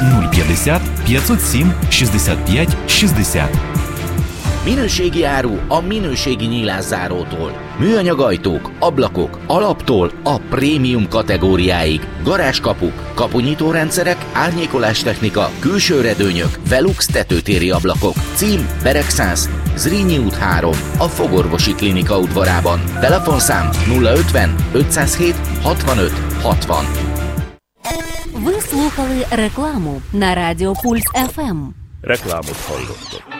050 507 65 60. Minőségi áru a minőségi nyilászárótól. Műanyag ajtók, ablakok, alaptól a prémium kategóriáig. Garázskapuk, kapunyítórendszerek, árnyékolástechnika, külső redőnyök, Velux tetőtéri ablakok. Cím Beregszász, Zrínyi út 3, a Fogorvosi Klinika udvarában. Telefonszám 050 507 65 60. Ви слухали рекламу на Радіо Пульс ФМ. Reklámot hallottak.